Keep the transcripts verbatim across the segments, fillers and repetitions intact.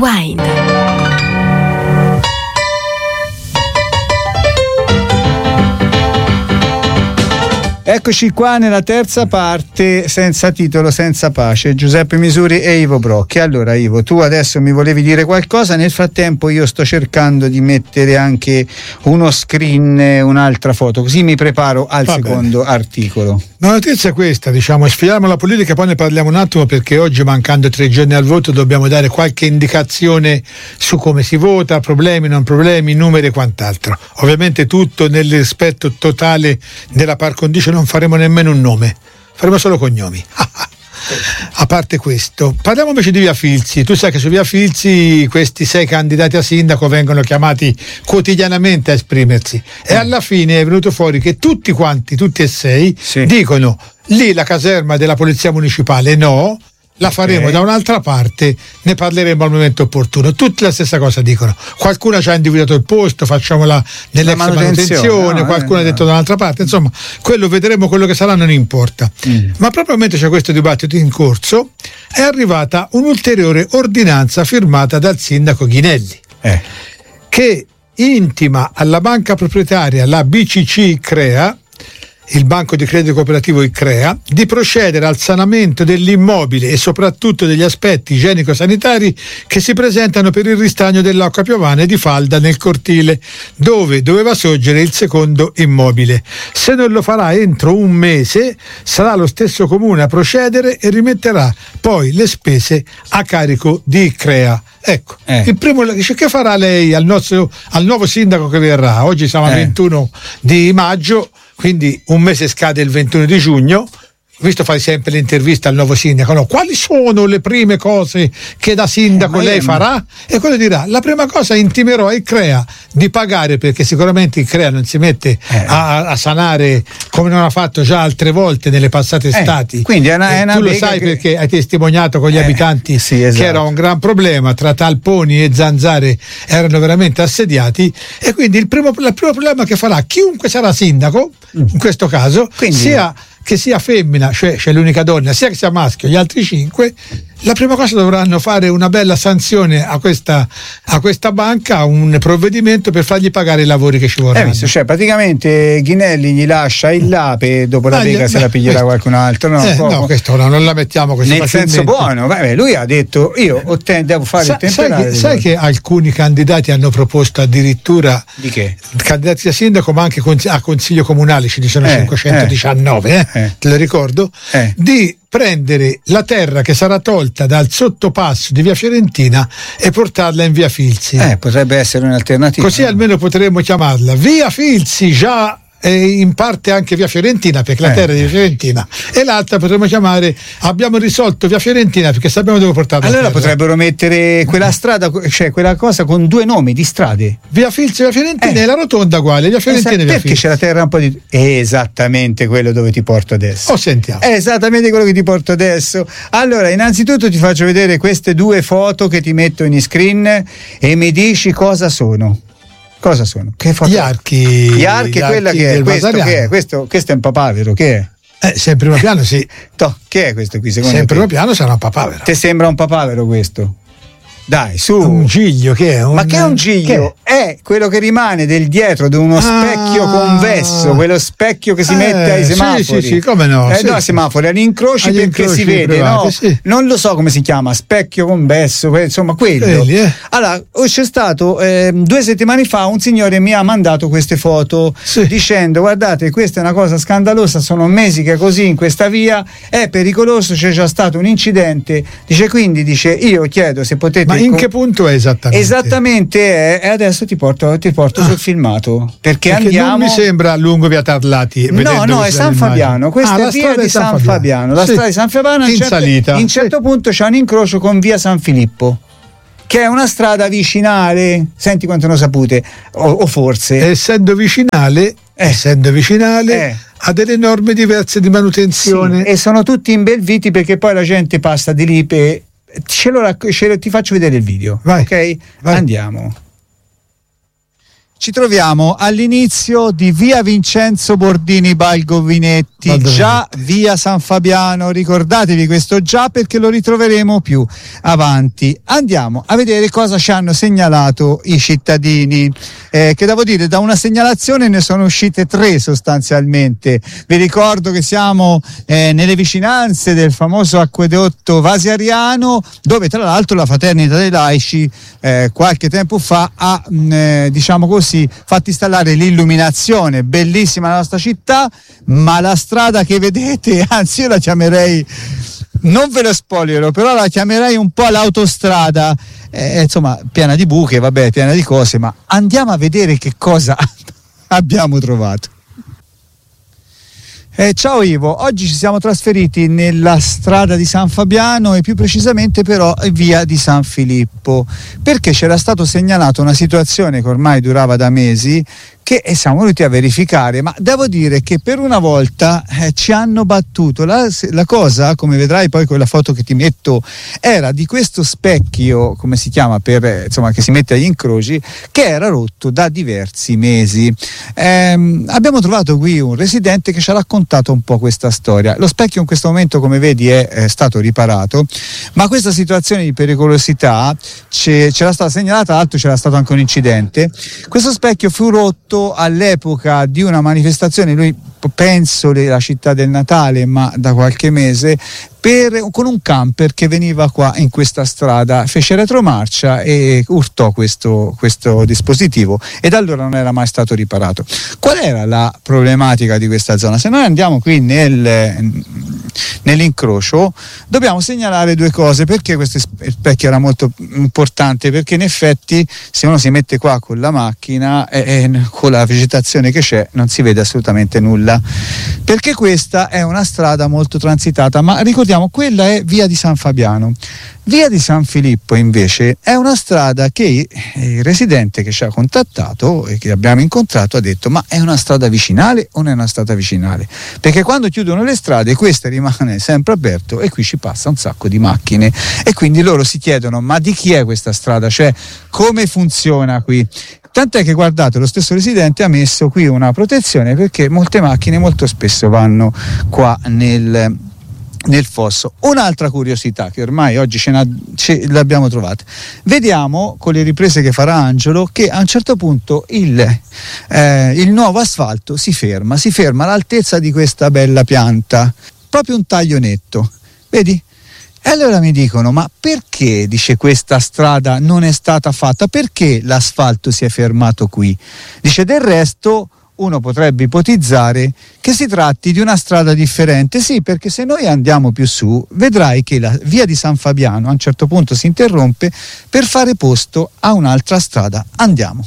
Rewind. Eccoci qua nella terza parte, senza titolo, senza pace, Giuseppe Misuri e Ivo Brocchi. Allora Ivo, tu adesso mi volevi dire qualcosa, nel frattempo io sto cercando di mettere anche uno screen, un'altra foto, così mi preparo al Va secondo bene. articolo. La notizia è questa, diciamo, sfiliamo la politica, poi ne parliamo un attimo, perché oggi, mancando tre giorni al voto, dobbiamo dare qualche indicazione su come si vota, problemi, non problemi, numeri e quant'altro. Ovviamente tutto nel rispetto totale della par condicio, non faremo nemmeno un nome, faremo solo cognomi. A parte questo, parliamo invece di Via Filzi. Tu sai che su Via Filzi questi sei candidati a sindaco vengono chiamati quotidianamente a esprimersi, eh. e alla fine è venuto fuori che tutti quanti, tutti e sei, sì. dicono lì la caserma della polizia municipale no, la faremo okay. da un'altra parte, ne parleremo al momento opportuno. Tutti la stessa cosa dicono. Qualcuno ci ha individuato il posto, facciamola nell'ex la manutenzione, manutenzione no, qualcuno eh, ha detto no. da un'altra parte. Insomma, quello vedremo, quello che sarà non importa. Mm. Ma proprio mentre c'è questo dibattito in corso, è arrivata un'ulteriore ordinanza firmata dal sindaco Ghinelli, eh. che intima alla banca proprietaria, la B C C Crea, il banco di credito cooperativo ICREA, di procedere al sanamento dell'immobile e soprattutto degli aspetti igienico-sanitari che si presentano per il ristagno dell'acqua piovana e di falda nel cortile, dove doveva sorgere il secondo immobile. Se non lo farà entro un mese, sarà lo stesso comune a procedere e rimetterà poi le spese a carico di ICREA. Ecco, eh. il primo dice: che farà lei al, nostro, al nuovo sindaco che verrà? Oggi siamo al eh. ventuno di maggio, quindi un mese scade il ventuno di giugno. Visto fai sempre l'intervista al nuovo sindaco, no? Quali sono le prime cose che da sindaco eh, lei farà? E quello dirà: la prima cosa, intimerò a ICREA di pagare, perché sicuramente ICREA non si mette eh. a, a sanare come non ha fatto già altre volte nelle passate eh. estati. Quindi è una, è una tu lo sai che... perché hai testimoniato con gli eh. abitanti sì, esatto. che era un gran problema, tra talponi e zanzare erano veramente assediati, e quindi il primo, il primo problema che farà chiunque sarà sindaco, mm. in questo caso, quindi... sia che sia femmina, cioè c'è l'unica donna, sia che sia maschio, gli altri cinque, la prima cosa dovranno fare una bella sanzione a questa, a questa banca, un provvedimento per fargli pagare i lavori che ci vorranno. Eh, visto, cioè praticamente Ghinelli gli lascia il lape, dopo la Lega se la piglierà questo, qualcun altro. No, eh, no questo no, non la mettiamo così. Nel senso buono, vabbè, lui ha detto io otten- devo fare Sa, il temporale. Sai, che, sai che alcuni candidati hanno proposto addirittura di che? Candidati a sindaco, ma anche a consiglio comunale, ce ne sono eh, cinquecentodiciannove, eh. Eh, te lo ricordo, eh. di prendere la terra che sarà tolta dal sottopasso di Via Fiorentina e portarla in Via Filzi. Eh, potrebbe essere un'alternativa. Così almeno potremmo chiamarla Via Filzi, già e in parte anche Via Fiorentina, perché la eh. terra è di Via Fiorentina, e l'altra potremmo chiamare abbiamo risolto Via Fiorentina, perché sappiamo dove portarla. Allora potrebbero mettere quella strada, cioè quella cosa con due nomi di strade, Via Filzi e Via Fiorentina, eh. e la rotonda uguale, Via Fiorentina Esa- e Via perché Filzi. C'è la terra un po' di... È esattamente quello dove ti porto adesso. Oh, sentiamo. È esattamente quello che ti porto adesso. Allora, innanzitutto ti faccio vedere queste due foto che ti metto in screen e mi dici cosa sono. Cosa sono? Che foto? Gli archi. Gli archi, gli quella archi che è. Questo Vasariano. che è? Questo, questo è un papavero, che è? Eh, se in primo piano sì. Toh, che è questo qui secondo se te? Se in primo piano sarà un papavero. Ti sembra un papavero questo? Dai, su. Un giglio, che è? Un... Ma che è un giglio? È? è quello che rimane del dietro di uno ah, specchio convesso, quello specchio che si eh, mette ai semafori. Sì, sì, sì, come no? Eh, sì, no, sì. semafori, agli incroci, agli perché incroci si vede, privati, no? Sì. Non lo so come si chiama, specchio convesso, insomma, quello. Quelli, eh. Allora, c'è stato eh, due settimane fa un signore mi ha mandato queste foto sì. dicendo: guardate, questa è una cosa scandalosa, sono mesi che è così in questa via, è pericoloso, c'è già stato un incidente. Dice, quindi dice, io chiedo se potete. Ma in con... che punto è esattamente? Esattamente è, e adesso ti porto, ti porto ah. sul filmato, perché, perché andiamo. Non mi sembra lungo Via Tarlati. No, no, è San Fabiano. Questa ah, è via di San Fabiano. Fabiano. La sì. strada di San Fabiano in, in certo, salita. In certo sì. punto c'è un incrocio con via San Filippo, che è una strada vicinale. Senti quanto ne ho sapute, o, o forse. Essendo vicinale, eh. essendo vicinale. Eh. ha delle norme diverse di manutenzione. Sì, e sono tutti imbelviti perché poi la gente passa di lì per... Ce lo, ce lo, ti faccio vedere il video. Vai, ok? vai. Andiamo. Ci troviamo all'inizio di via Vincenzo Bordini Baldovinetti, Baldovinetti, già via San Fabiano. Ricordatevi questo già perché lo ritroveremo più avanti. Andiamo a vedere cosa ci hanno segnalato i cittadini, eh, che devo dire, da una segnalazione ne sono uscite tre sostanzialmente. Vi ricordo che siamo eh, nelle vicinanze del famoso acquedotto Vasariano, dove tra l'altro la Fraternità dei Laici eh, qualche tempo fa ha mh, eh, diciamo così fatti installare l'illuminazione, bellissima la nostra città, ma la strada che vedete, anzi io la chiamerei, non ve lo spoilerò, però la chiamerei un po' l'autostrada, eh, insomma piena di buche, vabbè, piena di cose, ma andiamo a vedere che cosa abbiamo trovato. Eh, ciao Ivo, oggi ci siamo trasferiti nella strada di San Fabiano e più precisamente però via di San Filippo, perché c'era stato segnalato una situazione che ormai durava da mesi, che siamo venuti a verificare, ma devo dire che per una volta eh, ci hanno battuto. La, la cosa, come vedrai poi con la foto che ti metto, era di questo specchio, come si chiama, per, eh, insomma, che si mette agli incroci, che era rotto da diversi mesi. Ehm, abbiamo trovato qui un residente che ci ha raccontato un po' questa storia. Lo specchio in questo momento, come vedi, è, è stato riparato, ma questa situazione di pericolosità c'era stata segnalata, tra l'altro c'era stato anche un incidente. Questo specchio fu rotto all'epoca di una manifestazione, lui penso la città del Natale, ma da qualche mese, per, con un camper che veniva qua in questa strada, fece retromarcia e urtò questo, questo dispositivo, e da allora non era mai stato riparato. Qual era la problematica di questa zona? Se noi andiamo qui nel, nell'incrocio, dobbiamo segnalare due cose, perché questo specchio era molto importante, perché in effetti se uno si mette qua con la macchina e, e con la vegetazione che c'è non si vede assolutamente nulla, perché questa è una strada molto transitata, ma ricordiamo, quella è via di San Fabiano. Via di San Filippo invece è una strada che il residente che ci ha contattato e che abbiamo incontrato ha detto: ma è una strada vicinale o non è una strada vicinale? Perché quando chiudono le strade questa rimane sempre aperto e qui ci passa un sacco di macchine, e quindi loro si chiedono: ma di chi è questa strada? Cioè, come funziona qui? Tant'è che, guardate, lo stesso residente ha messo qui una protezione, perché molte macchine molto spesso vanno qua nel, nel fosso. Un'altra curiosità che ormai oggi ce, n'ha, ce l'abbiamo trovata. Vediamo con le riprese che farà Angelo che a un certo punto il, eh, il nuovo asfalto si ferma, si ferma all'altezza di questa bella pianta, proprio un taglio netto, vedi? E allora mi dicono: ma perché, dice, questa strada non è stata fatta? Perché l'asfalto si è fermato qui? Dice: del resto uno potrebbe ipotizzare che si tratti di una strada differente. Sì, perché se noi andiamo più su vedrai che la via di San Fabiano a un certo punto si interrompe per fare posto a un'altra strada. Andiamo.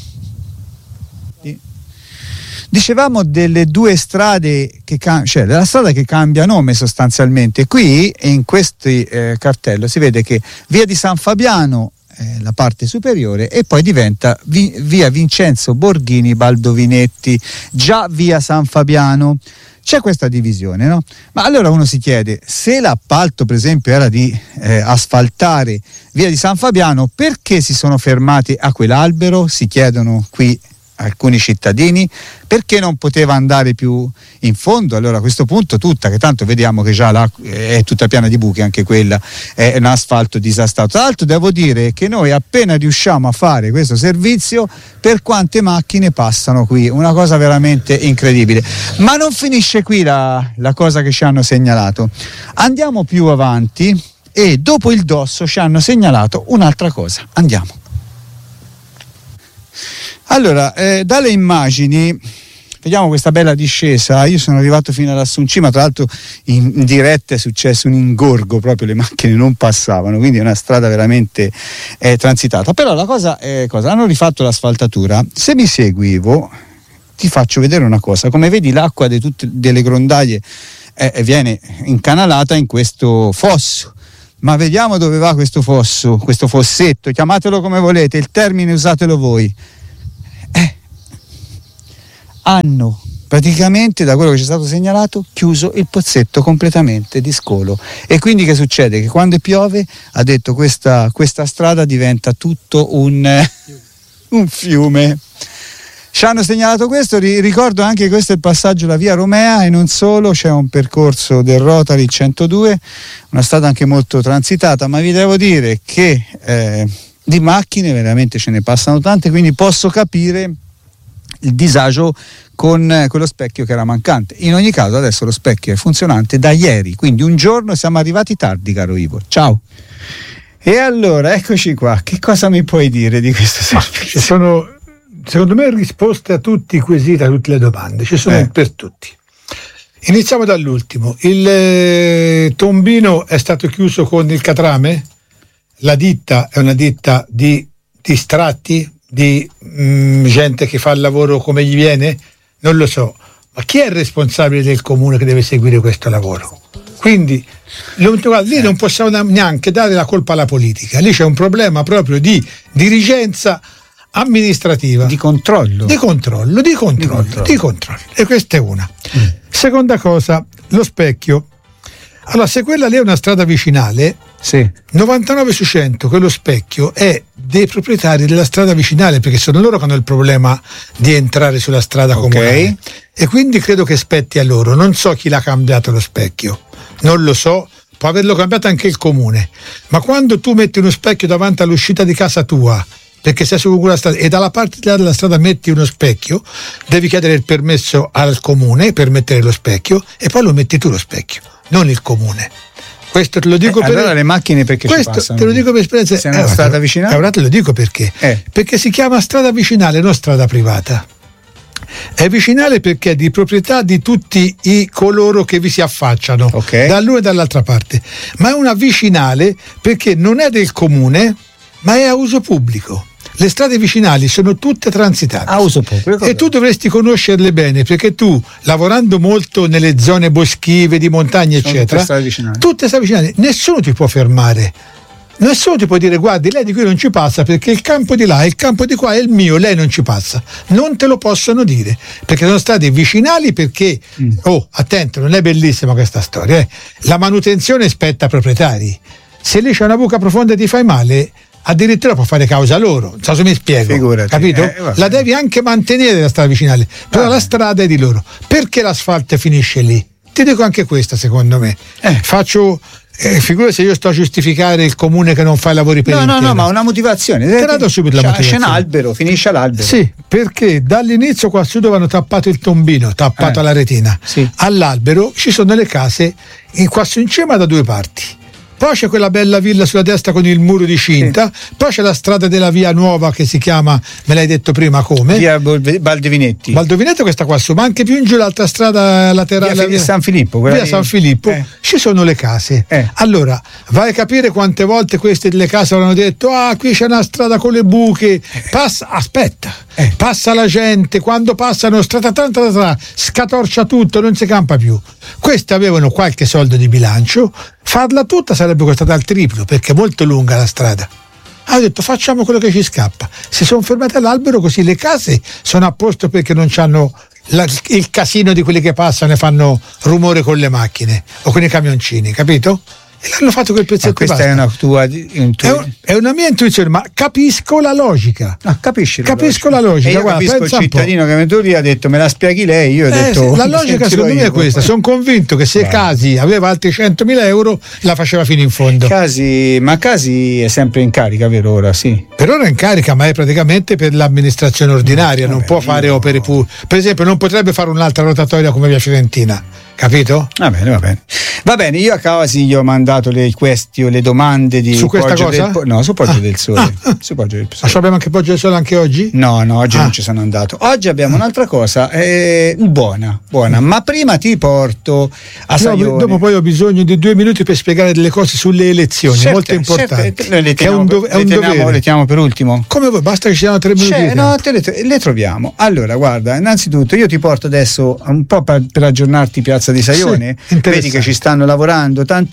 Dicevamo delle due strade che cam- cioè della strada che cambia nome sostanzialmente. Qui in questo eh, cartello si vede che via di San Fabiano eh, la parte superiore, e poi diventa vi- via Vincenzo Bordini Baldovinetti, già via San Fabiano. C'è questa divisione, no? Ma allora uno si chiede: se l'appalto per esempio era di eh, asfaltare via di San Fabiano, perché si sono fermati a quell'albero? Si chiedono qui alcuni cittadini. Perché non poteva andare più in fondo? Allora a questo punto tutta, che tanto vediamo che già là è tutta piena di buche, anche quella è un asfalto disastrato. Tra l'altro devo dire che noi appena riusciamo a fare questo servizio, per quante macchine passano qui, una cosa veramente incredibile. Ma non finisce qui la, la cosa che ci hanno segnalato. Andiamo più avanti e dopo il dosso ci hanno segnalato un'altra cosa. Andiamo. Allora, eh, dalle immagini vediamo questa bella discesa. Io sono arrivato fino all'assù in cima, tra l'altro in, in diretta è successo un ingorgo, proprio le macchine non passavano, quindi è una strada veramente eh, transitata. Però la cosa è cosa? Hanno rifatto l'asfaltatura. Se mi segui, Ivo, ti faccio vedere una cosa. Come vedi, l'acqua de tutte, delle grondaie eh, viene incanalata in questo fosso. Ma vediamo dove va questo fosso, questo fossetto, chiamatelo come volete, il termine usatelo voi. Eh, hanno praticamente, da quello che ci è stato segnalato, chiuso il pozzetto completamente di scolo. E quindi che succede? Che quando piove, ha detto, questa, questa strada diventa tutto un, un fiume. Ci hanno segnalato questo, ricordo anche che questo è il passaggio alla via Romea e non solo, c'è un percorso del Rotary centodue, una strada anche molto transitata, ma vi devo dire che eh, di macchine veramente ce ne passano tante, quindi posso capire il disagio con quello specchio che era mancante. In ogni caso adesso lo specchio è funzionante da ieri, quindi un giorno siamo arrivati tardi, caro Ivo. Ciao. E allora eccoci qua, che cosa mi puoi dire di questo servizio? Ci sono, secondo me, risposte a tutti i quesiti, a tutte le domande, ci sono eh. per tutti. Iniziamo dall'ultimo. Il eh, tombino è stato chiuso con il catrame? La ditta è una ditta di distratti, di mh, gente che fa il lavoro come gli viene? Non lo so, ma chi è il responsabile del comune che deve seguire questo lavoro? Quindi lì non possiamo neanche dare la colpa alla politica, lì c'è un problema proprio di dirigenza amministrativa, di controllo di controllo, di controllo, di controllo, di controllo. E questa è una. Mm. Seconda cosa, lo specchio. Allora, se quella lì è una strada vicinale, sì. novantanove su cento quello specchio è dei proprietari della strada vicinale, perché sono loro che hanno il problema di entrare sulla strada okay. comunale, e quindi credo che spetti a loro. Non so chi l'ha cambiato lo specchio, non lo so, può averlo cambiato anche il comune, ma quando tu metti uno specchio davanti all'uscita di casa tua perché sei su quella strada e dalla parte della strada metti uno specchio, devi chiedere il permesso al comune per mettere lo specchio e poi lo metti tu lo specchio, non il comune. Questo te lo dico eh, per allora le macchine perché questo ci passano? Te lo dico per esperienza. Se è una eh, strada vicinale? Ora te lo dico perché. Eh. Perché si chiama strada vicinale, non strada privata. È vicinale perché è di proprietà di tutti i coloro che vi si affacciano, okay. dall'una e dall'altra parte. Ma è una vicinale perché non è del comune, ma è a uso pubblico. Le strade vicinali sono tutte transitate a uso pubblico e tu dovresti conoscerle bene, perché tu, lavorando molto nelle zone boschive, di montagna, sono eccetera, tutte strade vicinali. Tutte strade vicinali, nessuno ti può fermare. Nessuno ti può dire guardi, lei di qui non ci passa perché il campo di là, il campo di qua è il mio, lei non ci passa. Non te lo possono dire, perché sono strade vicinali, perché mm. oh, attento, non è bellissima questa storia, eh? La manutenzione spetta ai proprietari. Se lì c'è una buca profonda e ti fai male, addirittura può fare causa loro. Non so se mi spiego. Figurati. Capito? Eh, la devi anche mantenere la strada vicinale, però vabbè. La strada è di loro. Perché l'asfalto finisce lì? Ti dico anche questa, secondo me. Eh. Faccio Eh, figura se io sto a giustificare il comune che non fa i lavori per no intero. no no ma una motivazione, te la do subito la c'è, motivazione. c'è un albero, finisce l'albero, sì, perché dall'inizio qua su dove hanno tappato il tombino, tappato eh. alla retina, sì. all'albero ci sono le case in, qua su in cima da due parti. Poi c'è quella bella villa sulla destra con il muro di cinta, sì. Poi c'è la strada della via nuova che si chiama, me l'hai detto prima come? Via Baldovinetti. Baldovinetti questa qua su, ma anche più in giù l'altra strada laterale. Via, via San Filippo. Via di... San Filippo, eh. Ci sono le case. Eh. Allora, vai a capire quante volte queste delle case avranno detto ah, qui c'è una strada con le buche, passa, aspetta, eh. passa la gente, quando passano strada tanta tra, scatorcia tutto, non si campa più. Queste avevano qualche soldo di bilancio, farla tutta sarebbe costata al triplo perché è molto lunga la strada. Ha detto facciamo quello che ci scappa. Si sono fermati all'albero, così le case sono a posto perché non c'hanno la, il casino di quelli che passano e fanno rumore con le macchine o con i camioncini, capito? E l'hanno fatto quel pezzetto. Ma questa basta. è una tua intu- è, un, è una mia intuizione, ma capisco la logica. No, capisci la capisco logica. la logica. E io Guarda, capisco il cittadino che è venuto lì ha detto me la spieghi lei, io ho eh, detto sì, la logica secondo me è questa. Sono convinto che se Vai. Casi aveva altri centomila euro la faceva fino in fondo. Casi, ma Casi è sempre in carica, vero ora? Sì. Per ora è in carica, ma è praticamente per l'amministrazione ordinaria, mm, non vabbè, può fare io... opere pure. Per esempio non potrebbe fare un'altra rotatoria come via Fiorentina. Capito? Va bene, va bene. Va bene, io a Casi gli ho mandato le question, le domande di su questa Poggio cosa? Del, no, su Poggio ah, del Sole. Ah, ah. Su Poggio del Sole. Ma abbiamo anche Poggio del Sole anche oggi? No, no, oggi ah. non ci sono andato. Oggi abbiamo un'altra cosa, eh, buona, buona, ma prima ti porto a Saione. Dopo poi ho bisogno di due minuti per spiegare delle cose sulle elezioni, certo, molto importanti. Certo, le teniamo, è un, dov- è un teniamo, dovere. Le teniamo per ultimo? Come voi, basta che ci siano tre minuti. Cioè, no, te le, le troviamo. Allora, guarda, innanzitutto io ti porto adesso un po' per, per aggiornarti Piazza di Saione. Sì, vedi che ci stanno lavorando tantissimo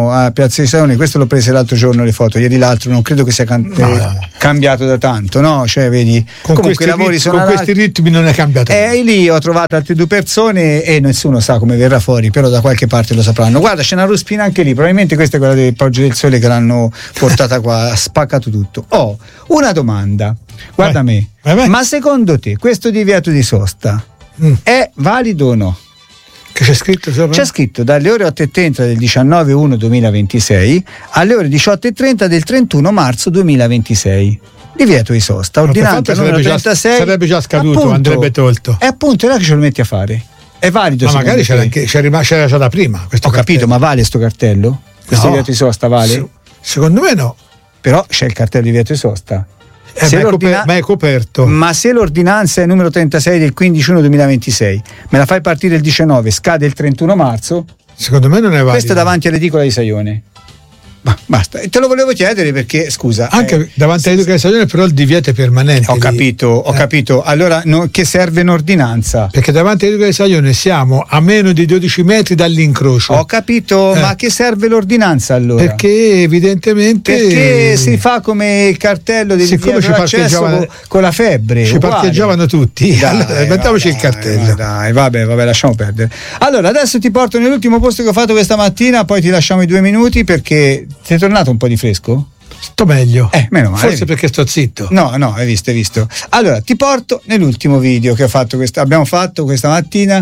sono a Piazza di Salone, questo l'ho preso l'altro giorno le foto, ieri l'altro, non credo che sia can- no, no. cambiato da tanto, no? Cioè vedi, con comunque i lavori rit- sono con questi ritmi non è cambiato. E eh, lì ho trovato altre due persone e nessuno sa come verrà fuori, però da qualche parte lo sapranno. Guarda, c'è una ruspina anche lì, probabilmente questa è quella del Poggio del Sole che l'hanno portata qua, ha spaccato tutto. Ho oh, una domanda, guarda vai, me, vai, vai. Ma secondo te questo divieto di sosta mm. è valido o no? Che c'è scritto sopra? C'è scritto dalle ore otto e trenta del diciannove uno duemilaventisei alle ore diciotto e trenta del trentuno marzo duemilaventisei. Divieto di sosta, ordinanza numero trentasei. Già, sarebbe già scaduto, appunto, andrebbe tolto. E appunto è là che ce lo metti a fare. È valido. Ma magari c'era, anche, c'era, c'era già da prima. Questo Ho cartello. Capito, ma vale sto cartello? Questo no, divieto di sosta vale? Se, secondo me no. Però c'è il cartello di divieto di sosta. Eh, ma, è coper- ma è coperto. Ma se l'ordinanza è numero trentasei del quindici uno duemilaventisei, me la fai partire il diciannove, scade il trentuno marzo? Secondo me non è valido. Questo è davanti all'edicola di Saione. Ma basta, te lo volevo chiedere perché scusa anche eh, davanti all'edicola di Saione, però il divieto è permanente. Ho lì. capito, ho eh. capito. Allora no, che serve un'ordinanza? Perché davanti all'edicola di Saione siamo a meno di dodici metri dall'incrocio. Ho capito, eh. ma che serve l'ordinanza allora? Perché evidentemente perché si fa come il cartello di divieto d'accesso con, con la febbre. Ci uguale. Parcheggiavano tutti. Dai, allora, mettiamoci il cartello. Dai, vabbè, vabbè, lasciamo perdere. Allora, adesso ti porto nell'ultimo posto che ho fatto questa mattina, poi ti lasciamo i due minuti perché ti è tornato un po' di fresco? Sto meglio. Eh, meno male. Forse perché sto zitto. No, no, hai visto, hai visto. Allora, ti porto nell'ultimo video che ho fatto questa, abbiamo fatto questa mattina.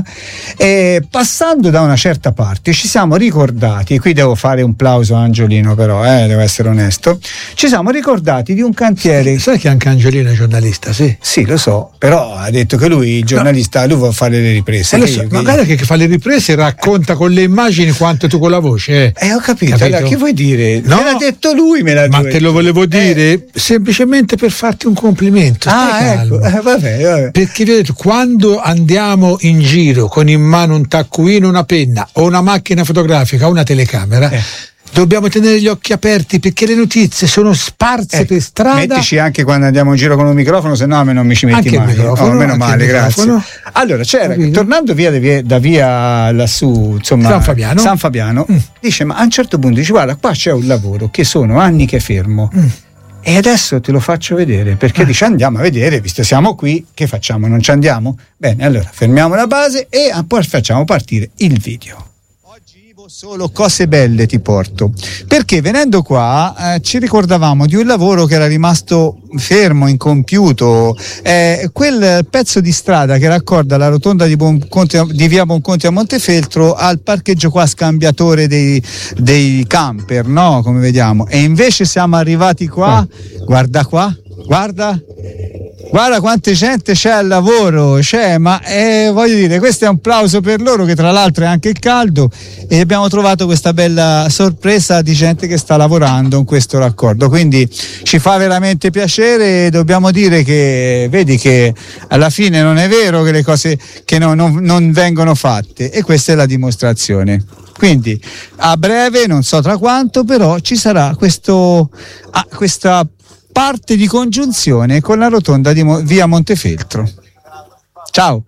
E passando da una certa parte ci siamo ricordati, e qui devo fare un plauso a Angiolino però, eh, devo essere onesto, ci siamo ricordati di un cantiere. Sai che anche Angiolino è giornalista, sì? Sì, lo so, però ha detto che lui, il giornalista, no. lui vuole fare le riprese. Eh, so, io, ma guarda che fa le riprese racconta con le immagini quanto tu con la voce. Eh, ho capito. capito? Allora, che vuoi dire? No, me l'ha detto lui, me l'ha ma detto. Te lo volevo dire eh. semplicemente per farti un complimento. Ah, ecco. eh, vabbè, vabbè. Perché vi ho detto, quando andiamo in giro con in mano un taccuino, una penna o una macchina fotografica o una telecamera, eh. dobbiamo tenere gli occhi aperti perché le notizie sono sparse eh, per strada. Mettici anche quando andiamo in giro con un microfono, se no a me non mi ci metti anche mai. Il microfono, oh, meno male, grazie. Allora, c'era, Capito? tornando via da, via da via lassù, insomma, San Fabiano, San Fabiano mm. dice, ma a un certo punto dice, guarda, qua c'è un lavoro che sono anni che è fermo. Mm. E adesso te lo faccio vedere, perché ah. dice andiamo a vedere, visto siamo qui, che facciamo? Non ci andiamo? Bene, allora fermiamo la base e poi facciamo partire il video. Solo cose belle ti porto, perché venendo qua eh, ci ricordavamo di un lavoro che era rimasto fermo, incompiuto, eh, quel pezzo di strada che raccorda la rotonda di, Bonconte, di via Bonconte a Montefeltro al parcheggio qua scambiatore dei, dei camper, no? Come vediamo, e invece siamo arrivati qua, guarda qua, guarda Guarda quanta gente c'è al lavoro, c'è, ma eh, voglio dire, questo è un plauso per loro, che tra l'altro è anche il caldo, e abbiamo trovato questa bella sorpresa di gente che sta lavorando in questo raccordo, quindi ci fa veramente piacere. Dobbiamo dire che vedi che alla fine non è vero che le cose che no, non, non vengono fatte, e questa è la dimostrazione. Quindi a breve, non so tra quanto, però ci sarà questo, ah, questa parte di congiunzione con la rotonda di Mo- via Montefeltro. Ciao.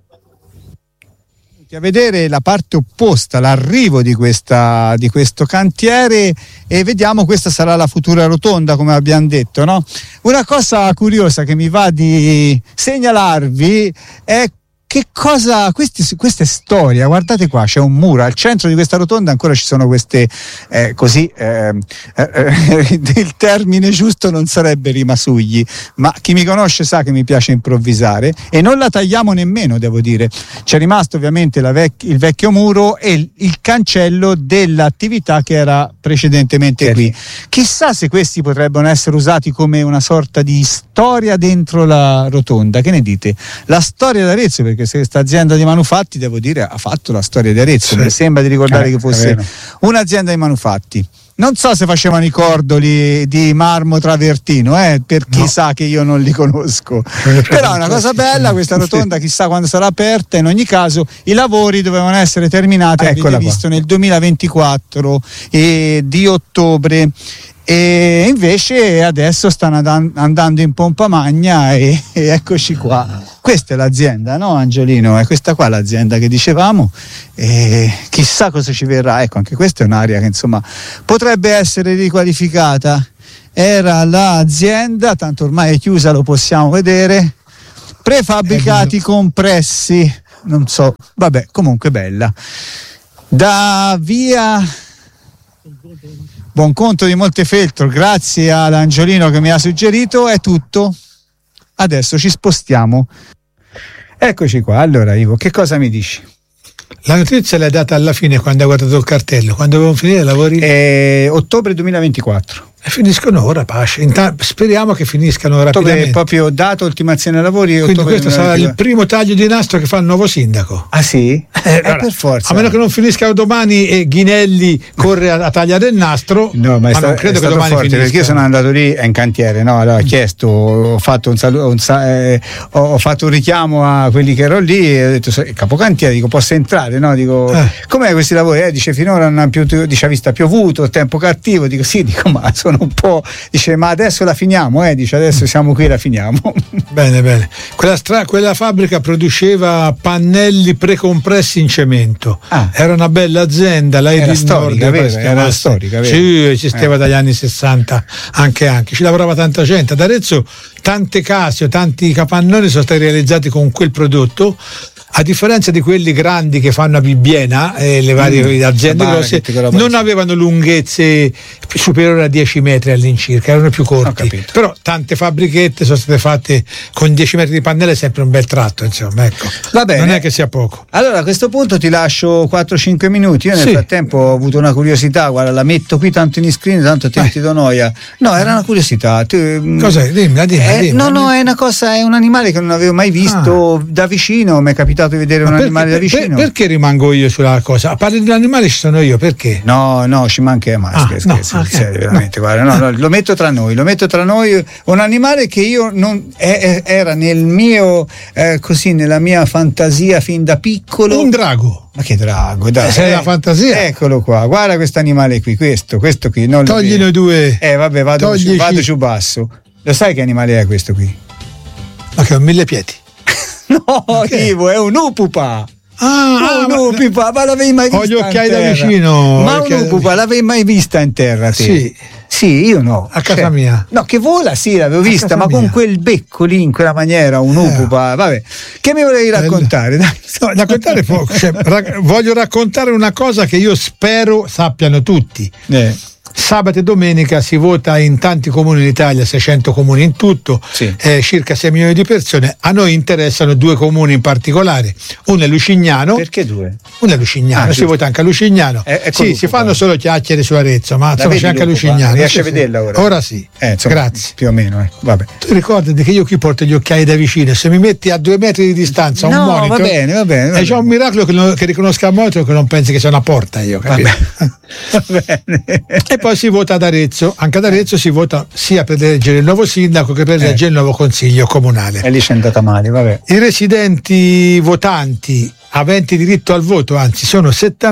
A vedere la parte opposta, l'arrivo di, questa, di questo cantiere, e vediamo, questa sarà la futura rotonda, come abbiamo detto, no? Una cosa curiosa che mi va di segnalarvi è che cosa, questi, questa è storia. Guardate qua, c'è un muro al centro di questa rotonda, ancora ci sono queste eh, così eh, eh, il termine giusto non sarebbe rimasugli, ma chi mi conosce sa che mi piace improvvisare, e non la tagliamo nemmeno, devo dire. C'è rimasto ovviamente la vec- il vecchio muro e il, il cancello dell'attività che era precedentemente sì. qui. Chissà se questi potrebbero essere usati come una sorta di storia dentro la rotonda. Che ne dite? La storia d'Arezzo, perché se questa azienda di manufatti, devo dire, ha fatto la storia di Arezzo, sì. mi sembra di ricordare eh, che fosse un'azienda di manufatti. Non so se facevano i cordoli di marmo travertino, eh, per chi no. sa che io non li conosco. Però è una cosa bella questa rotonda, chissà quando sarà aperta. In ogni caso i lavori dovevano essere terminati, avete visto, nel duemilaventiquattro eh, di ottobre. e invece adesso stanno andando in pompa magna e, e eccoci qua. Questa è l'azienda, no Angiolino? È questa qua l'azienda che dicevamo, e chissà cosa ci verrà. Ecco, anche questa è un'area che insomma potrebbe essere riqualificata. Era l'azienda, tanto ormai è chiusa, lo possiamo vedere, prefabbricati compressi, non so, vabbè, comunque bella. Da via Buonconto di Montefeltro, grazie ad Angiolino che mi ha suggerito, è tutto. Adesso ci spostiamo. Eccoci qua. Allora Ivo, che cosa mi dici? La notizia l'hai data alla fine, quando hai guardato il cartello, quando dovevamo finire i lavori? Eh, ottobre duemilaventiquattro. E finiscono ora, Pace. Intanto speriamo che finiscano Ottobre rapidamente. È proprio dato ultimazione lavori. Quindi questo sarà il primo taglio di nastro che fa il nuovo sindaco. Ah sì? Eh, eh, allora, per forza. A meno che non finisca domani e Ghinelli corre a, a tagliare il nastro. No, ma, è ma sta, non credo è che domani forte, finisca. perché io sono andato lì, è in cantiere, no? Allora ho chiesto, ho fatto un, saluto, un eh, ho fatto un richiamo a quelli che erano lì e ho detto, capocantiere, dico, posso entrare? No? Dico, eh. com'è questi lavori? Eh, dice, finora non ha più, dice, ha visto, ha piovuto, tempo cattivo. Dico, sì, dico, ma sono un po'. Dice, ma adesso la finiamo, eh? Dice, adesso siamo qui, la finiamo. Bene, bene. Quella, stra- quella fabbrica produceva pannelli precompressi in cemento. Ah. Era una bella azienda, la era storica, Nord, vero? Era storica, vero? Sì, esisteva eh. dagli anni sessanta, anche anche. Ci lavorava tanta gente. Ad Arezzo tante case o tanti capannoni sono stati realizzati con quel prodotto. A differenza di quelli grandi che fanno a Bibbiena, eh, le varie mm, aziende grosse non avevano lunghezze superiori a dieci metri all'incirca, erano più corti. Però tante fabbrichette sono state fatte con dieci metri di pannello, è sempre un bel tratto, insomma, ecco. Va bene. Non è che sia poco. Allora a questo punto ti lascio quattro cinque minuti. Io nel sì. frattempo ho avuto una curiosità, guarda, la metto qui tanto in screen, tanto te ti do noia. No, era una curiosità. Tu, cos'è? Dimmi, dimmi, eh, dimmi. No, no, è una cosa, è un animale che non avevo mai visto ah. da vicino, mi è capitato di vedere ma un perché, animale da vicino. Per, perché rimango io sulla cosa? A parte dell'animale ci sono io, perché? No, no, ci manca mai, ah, scherzo, no, scherzo, okay. serio, veramente, guarda, no, no, lo metto tra noi, lo metto tra noi, un animale che io non è, era nel mio eh, così, nella mia fantasia fin da piccolo. Un drago. Ma che drago, dai. Sei eh, la fantasia. Eccolo qua, guarda questo animale qui, questo, questo qui. Non Toglino due. Eh, vabbè, vado, giù, vado giù basso. Lo sai che animale è questo qui? Ma che è un millepiedi. No, okay. Ivo, è un upupa. Ah, un upupa, ma l'avevi mai vista? Ho gli occhiali da vicino. Ma un upupa l'avevi mai vista in terra? Te? Sì. Sì, io no. A casa cioè, mia. No, che vola sì, l'avevo a vista, ma mia. Con quel becco lì, in quella maniera, un upupa. Eh. Vabbè, che mi volevi raccontare? Dai. No, raccontare poco. Cioè, ra- voglio raccontare una cosa che io spero sappiano tutti. Eh. Sabato e domenica si vota in tanti comuni in Italia, seicento comuni in tutto, sì. eh, circa sei milioni di persone. A noi interessano due comuni in particolare, uno è Lucignano. Perché due? Uno è Lucignano, ah, si vota anche a Lucignano. È, è sì, si fanno solo chiacchiere su Arezzo, ma insomma c'è anche a Lucignano. Riesci a vederla ora? Ora sì, eh, insomma, grazie. Più o meno, eh. Vabbè. Tu ricordati che io qui porto gli occhiali da vicino, se mi metti a due metri di distanza un no, monitor, va bene, va bene, va è già un miracolo che, non, che riconosca il monitor, che non pensi che sia una porta io, capito? Va bene. E poi si vota ad Arezzo. Anche ad Arezzo si vota sia per eleggere il nuovo sindaco che per eh. eleggere il nuovo consiglio comunale. E lì c'è andata male, vabbè. I residenti votanti aventi diritto al voto, anzi, sono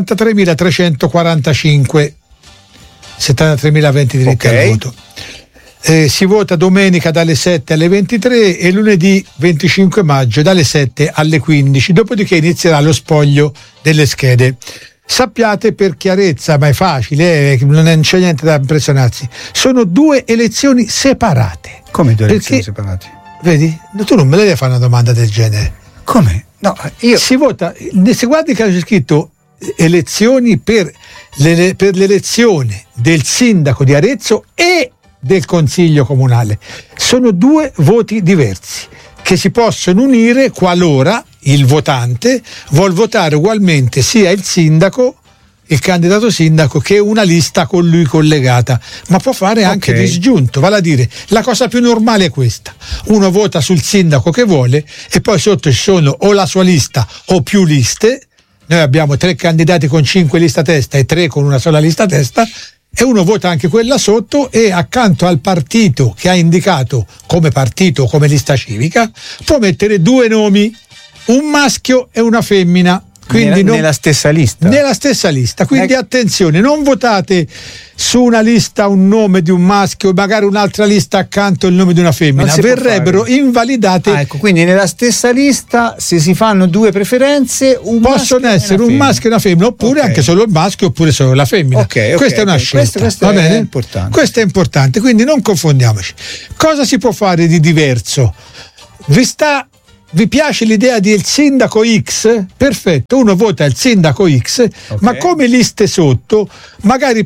settantatremilatrecentoquarantacinque. settantatremila aventi diritto okay. al voto. Eh, si vota domenica dalle sette alle ventitré e lunedì venticinque maggio dalle sette alle quindici. Dopodiché inizierà lo spoglio delle schede. Sappiate, per chiarezza, ma è facile, eh, non c'è niente da impressionarsi, sono due elezioni separate. Come due Perché, elezioni separate? Vedi? Tu non me le devi fare una domanda del genere. Come? No, io... Si vota, se guardi che c'è scritto elezioni per, le, per l'elezione del sindaco di Arezzo e del consiglio comunale. Sono due voti diversi che si possono unire qualora il votante vuol votare ugualmente sia il sindaco, il candidato sindaco, che una lista con lui collegata, ma può fare anche okay. disgiunto. Vale a dire, la cosa più normale è questa: uno vota sul sindaco che vuole e poi sotto ci sono o la sua lista o più liste. Noi abbiamo tre candidati con cinque liste a testa e tre con una sola lista a testa, e uno vota anche quella sotto, e accanto al partito che ha indicato come partito o come lista civica può mettere due nomi, un maschio e una femmina. Quindi nella, non, nella stessa lista. Nella stessa lista, quindi Ecco. attenzione, non votate su una lista un nome di un maschio, magari un'altra lista accanto il nome di una femmina, verrebbero invalidate. Ah, ecco, quindi nella stessa lista, se si fanno due preferenze, un possono essere un maschio e una femmina, oppure okay. anche solo il maschio oppure solo la femmina. Okay, okay, questa è una okay. scelta. Questo, questo va è bene? importante. Questo è importante, quindi non confondiamoci. Cosa si può fare di diverso? Vi sta Vi piace l'idea del sindaco X? Perfetto, uno vota il sindaco X, okay. ma come liste sotto, magari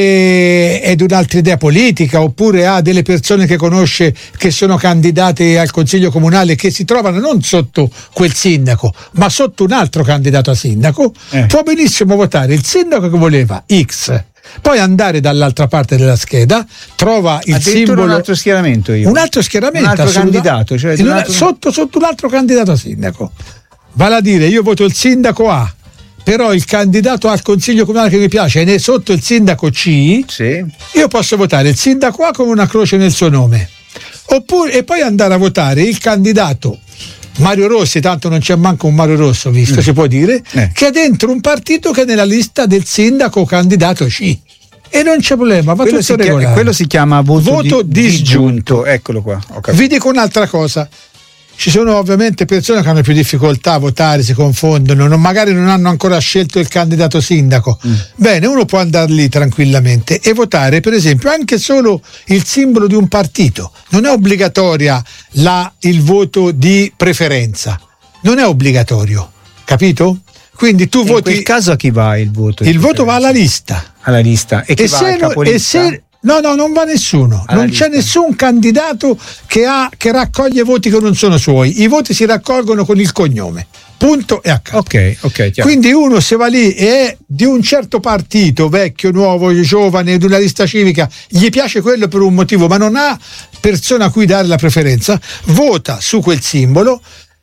perché è di un'altra idea politica, oppure ha delle persone che conosce che sono candidate al consiglio comunale che si trovano non sotto quel sindaco, ma sotto un altro candidato a sindaco, eh. può benissimo votare il sindaco che voleva X. Poi andare dall'altra parte della scheda, trova il simbolo, un altro schieramento, io. un altro schieramento, un altro candidato, cioè un un altro... altro... sotto sotto un altro candidato a sindaco. Vale a dire, io voto il sindaco A, però il candidato al consiglio comunale che mi piace è sotto il sindaco C. Sì. Io posso votare il sindaco A con una croce nel suo nome, oppure e poi andare a votare il candidato Mario Rossi, tanto non c'è manco un Mario Rosso visto, mm. si può dire, eh. che è dentro un partito che è nella lista del sindaco candidato C. E non c'è problema, va quello tutto si regolare. Chiama, quello si chiama voto, voto di, disgiunto. disgiunto. Eccolo qua. Vi dico un'altra cosa. Ci sono ovviamente persone che hanno più difficoltà a votare, si confondono, non, magari non hanno ancora scelto il candidato sindaco. Mm. Bene, uno può andare lì tranquillamente e votare, per esempio, anche solo il simbolo di un partito. Non è obbligatoria la, il voto di preferenza, non è obbligatorio, capito? Quindi tu in voti. In quel caso a chi va il voto? Il voto va alla lista. Alla lista. E chi e va se al capolista? E se, no, no, non va nessuno. Alla non lista. C'è nessun candidato che, ha, che raccoglie voti che non sono suoi. I voti si raccolgono con il cognome. Punto e a capo. Ok, ok, chiaro. Quindi uno se va lì e è di un certo partito, vecchio, nuovo, giovane, di una lista civica, gli piace quello per un motivo, ma non ha persona a cui dare la preferenza, vota su quel simbolo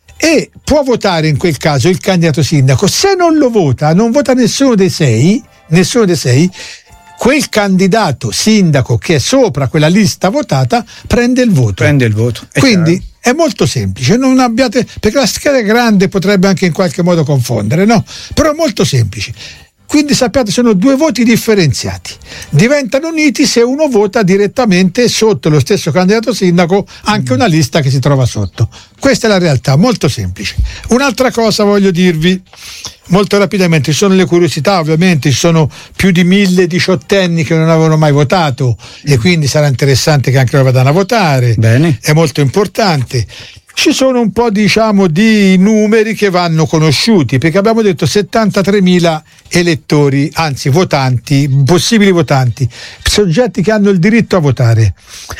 e può votare in quel caso il candidato sindaco. Se non lo vota, non vota nessuno dei sei, nessuno dei sei, quel candidato sindaco che è sopra quella lista votata prende il voto. Prende il voto. È Quindi chiaro. È molto semplice, non abbiate, perché la scheda è grande, potrebbe anche in qualche modo confondere, no? Però è molto semplice. Quindi sappiate, sono due voti differenziati. Diventano uniti se uno vota direttamente sotto lo stesso candidato sindaco anche una lista che si trova sotto. Questa è la realtà, molto semplice. Un'altra cosa voglio dirvi molto rapidamente, ci sono le curiosità, ovviamente ci sono più di mille diciottenni che non avevano mai votato e quindi sarà interessante che anche loro vadano a votare. Bene. È molto importante. Ci sono un po' diciamo di numeri che vanno conosciuti, perché abbiamo detto settantatremila elettori, anzi votanti, possibili votanti, soggetti che hanno il diritto a votare.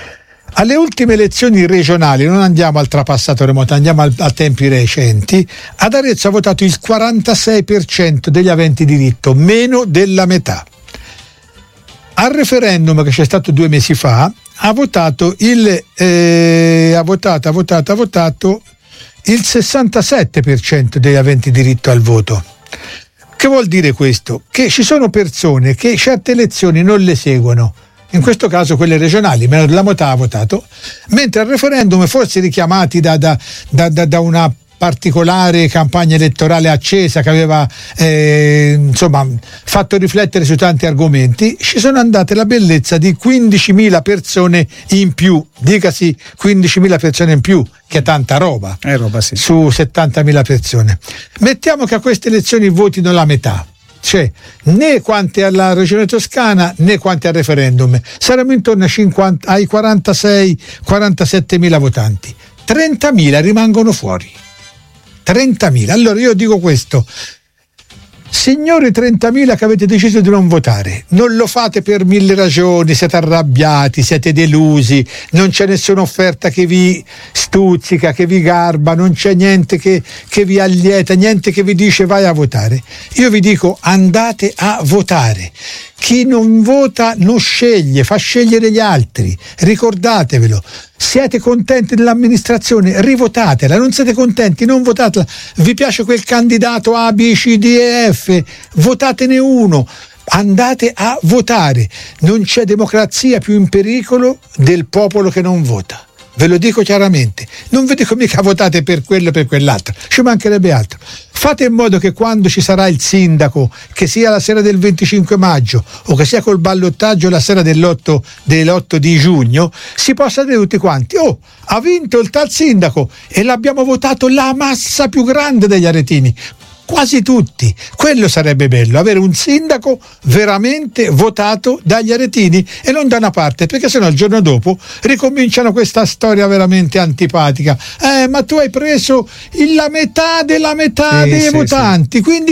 Alle ultime elezioni regionali, non andiamo al trapassato remoto, andiamo al, a tempi recenti, ad Arezzo ha votato il quarantasei per cento degli aventi diritto, meno della metà. Al referendum che c'è stato due mesi fa ha votato il eh, ha votato, ha votato, ha votato il sessantasette per cento degli aventi diritto al voto. Che vuol dire questo? Che ci sono persone che certe elezioni non le seguono, in questo caso quelle regionali, meno della metà ha votato, mentre al referendum, forse richiamati da, da, da, da, da una particolare campagna elettorale accesa che aveva eh, insomma fatto riflettere su tanti argomenti, ci sono andate la bellezza di quindicimila persone in più, dicasi quindicimila persone in più, che è tanta roba, è roba sì. Su settantamila persone. Mettiamo che a queste elezioni votino la metà, cioè né quanti alla regione toscana né quanti al referendum, saremo intorno a cinquanta, ai quarantasei quarantasettemila votanti, trentamila rimangono fuori. trentamila. Allora io dico questo: signori trentamila che avete deciso di non votare, non lo fate per mille ragioni, siete arrabbiati, siete delusi, non c'è nessuna offerta che vi stuzzica, che vi garba, non c'è niente che, che vi allieta, niente che vi dice vai a votare. Io vi dico andate a votare. Chi non vota non sceglie, fa scegliere gli altri, ricordatevelo. Siete contenti dell'amministrazione, rivotatela. Non siete contenti, non votatela. Vi piace quel candidato A, B, C, D e F, votatene uno. Andate a votare. Non c'è democrazia più in pericolo del popolo che non vota. Ve lo dico chiaramente, non vi dico mica votate per quello o per quell'altro, ci mancherebbe altro. fate in modo che quando ci sarà il sindaco, che sia la sera del venticinque maggio o che sia col ballottaggio la sera dell'otto, dell'otto di giugno, si possa dire tutti quanti: oh, ha vinto il tal sindaco e l'abbiamo votato la massa più grande degli aretini, quasi tutti. Quello sarebbe bello, avere un sindaco veramente votato dagli aretini e non da una parte, perché sennò il giorno dopo ricominciano questa storia veramente antipatica. Eh, ma tu hai preso la metà della metà sì, dei sì, votanti, sì. quindi